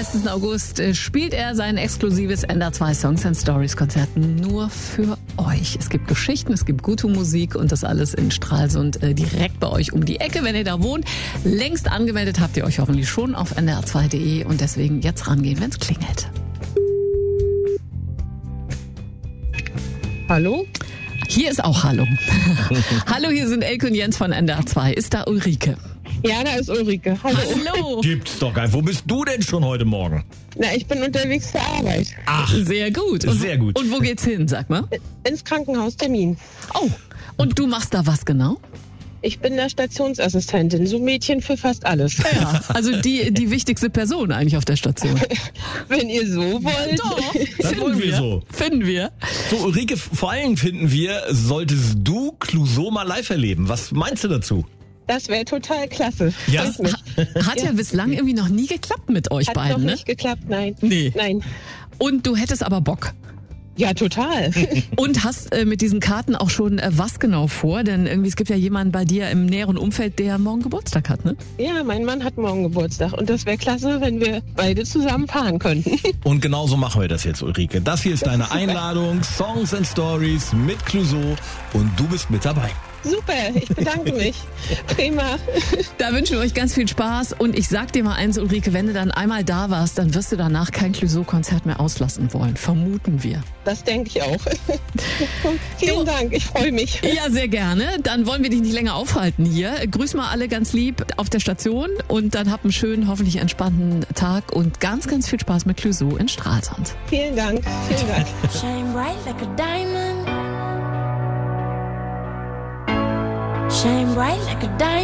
30. August spielt er sein exklusives NDR 2 Songs and Stories Konzert nur für euch. Es gibt Geschichten, es gibt gute Musik und das alles in Stralsund direkt bei euch um die Ecke, wenn ihr da wohnt. Längst angemeldet habt ihr euch hoffentlich schon auf ndr2.de und deswegen jetzt rangehen, wenn es klingelt. Hallo? Hier ist auch Hallo. Hallo, hier sind Elke und Jens von NDR 2. Ist da Ulrike? Ja, da ist Ulrike. Hallo. Hallo. Gibt's doch gar nicht. Wo bist du denn schon heute Morgen? Na, ich bin unterwegs zur Arbeit. Ach, Sehr gut. sehr gut. Und wo geht's hin, sag mal? Ins Krankenhaustermin. Oh, und du machst da was genau? Ich bin der Stationsassistentin, so Mädchen für fast alles. Ja, also die wichtigste Person eigentlich auf der Station. Wenn ihr so wollt. Doch, Das wollen wir so. Finden wir. So, Ulrike, vor allem finden wir, solltest du Clouseau mal live erleben. Was meinst du dazu? Das wäre total klasse. Ja. Freut mich. Hat ja bislang irgendwie noch nie geklappt mit euch Hat beiden, noch ne? nicht geklappt, nein. Nee. Nein. Und du hättest aber Bock. Ja, total. Und hast mit diesen Karten auch schon was genau vor? Denn irgendwie, es gibt ja jemanden bei dir im näheren Umfeld, der morgen Geburtstag hat, ne? Ja, mein Mann hat morgen Geburtstag und das wäre klasse, wenn wir beide zusammen fahren könnten. Und genau so machen wir das jetzt, Ulrike. Das hier ist deine Einladung, Songs and Stories mit Clouseau und du bist mit dabei. Super, ich bedanke mich. Prima. Da wünschen wir euch ganz viel Spaß. Und ich sag dir mal eins, Ulrike, wenn du dann einmal da warst, dann wirst du danach kein Clouseau-Konzert mehr auslassen wollen. Vermuten wir. Das denke ich auch. Vielen Dank, ich freue mich. Ja, sehr gerne. Dann wollen wir dich nicht länger aufhalten hier. Grüß mal alle ganz lieb auf der Station und dann habt einen schönen, hoffentlich entspannten Tag und ganz, ganz viel Spaß mit Clouseau in Stralsund. Vielen Dank, vielen Dank. Shine bright like a diamond. Shine bright like a diamond.